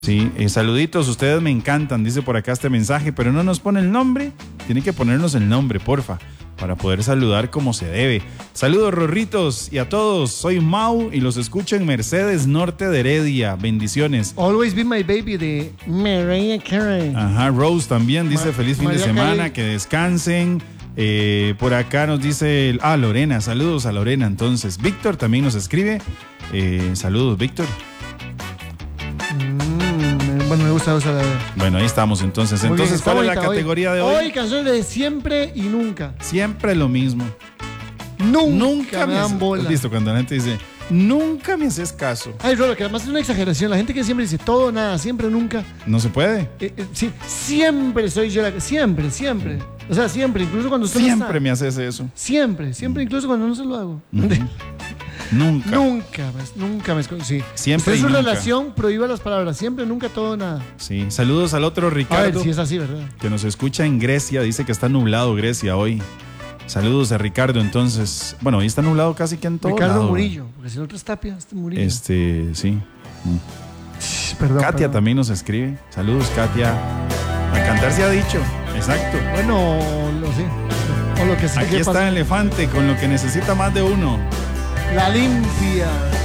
Sí, saluditos, ustedes me encantan, dice por acá este mensaje, pero no nos pone el nombre. Tiene que ponernos el nombre, porfa, para poder saludar como se debe. Saludos, Rorritos, y a todos. Soy Mau y los escucho en Mercedes Norte de Heredia. Bendiciones. Always Be My Baby de Mariah Carey. Ajá, Rose también dice feliz fin de semana, Carey. Que descansen. Por acá nos dice Lorena, saludos a Lorena. Entonces, Víctor también nos escribe. Saludos, Víctor. Bueno, me gusta esa. Bueno, ahí estamos entonces. Muy entonces, bien, ¿cuál es la categoría de hoy? Hoy canciones de siempre y nunca. Siempre lo mismo. Nunca me dan bola. ¿Has visto cuando la gente dice, nunca me haces caso? Ay, Rolo, que además es una exageración. La gente que siempre dice todo, nada, siempre, nunca. No se puede. Sí, siempre soy yo la que. Siempre. O sea, siempre, incluso cuando usted siempre no está. Me haces eso. Siempre, incluso cuando no se lo hago. Nunca me escondo. Sí. Siempre. En su relación prohíba las palabras. Siempre, nunca, todo, nada. Sí. Saludos al otro Ricardo. A ver si es así, ¿verdad? Que nos escucha en Grecia. Dice que está nublado Grecia hoy. Saludos a Ricardo, entonces. Bueno, hoy está nublado casi que en todo Ricardo lado. Murillo, porque si el otro es Tapia, Murillo. Sí. Perdón. También nos escribe. Saludos, Katia. A cantar se ha dicho. Exacto. Bueno, o lo que sea. Aquí está Elefante con lo que necesita más de uno. La limpia.